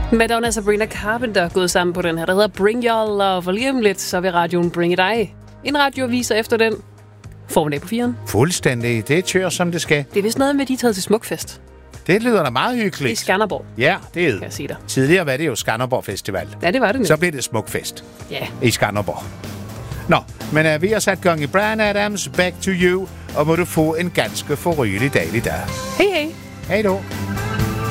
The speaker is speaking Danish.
Madonna og Sabrina Carpenter er gået sammen på den her, der hedder Bring Your Love. Og lige om lidt, så vil radioen bringe dig en radioavis efter den. Formiddag på 4'eren. Fuldstændig. Det kører, som det skal. Det er vist noget med, de er taget til Smukfest. Det lyder da meget hyggeligt. I Skanderborg. Ja, det er kan jeg sige dig. Tidligere var det jo Skanderborg Festival. Ja, det var det nu. Så blev det Smukfest. Ja. I Skanderborg. Nå, men vi har sat gang i Bryan Adams, Back to You, og må du få en ganske forrygelig dejlig dag. Hej hej. Hej då.